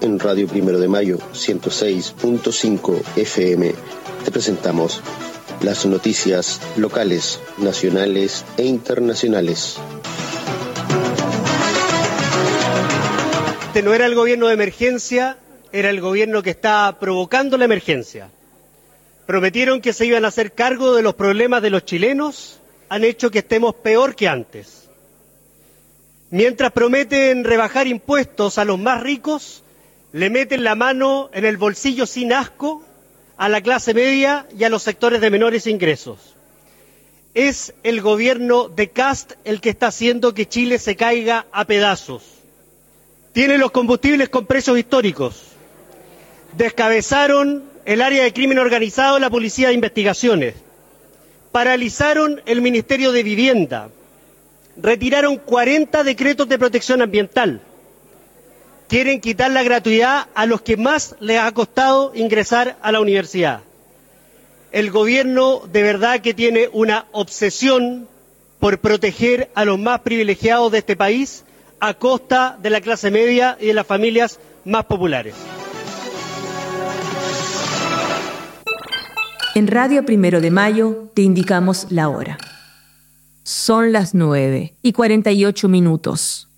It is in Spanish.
en Radio Primero de Mayo 106.5 FM te presentamos las noticias locales, nacionales e internacionales. Este no era el gobierno de emergencia, era el gobierno que está provocando la emergencia. Prometieron que se iban a hacer cargo de los problemas de los chilenos, han hecho que estemos peor que antes. Mientras prometen rebajar impuestos a los más ricos, le meten la mano en el bolsillo sin asco a la clase media y a los sectores de menores ingresos. Es el gobierno de Kast el que está haciendo que Chile se caiga a pedazos. Tiene los combustibles con precios históricos. Descabezaron el área de crimen organizado, la Policía de Investigaciones. Paralizaron el Ministerio de Vivienda. Retiraron 40 decretos de protección ambiental. Quieren quitar la gratuidad a los que más les ha costado ingresar a la universidad. El gobierno de verdad que tiene una obsesión por proteger a los más privilegiados de este país a costa de la clase media y de las familias más populares. En Radio Primero de Mayo te indicamos la hora. Son las 9:48.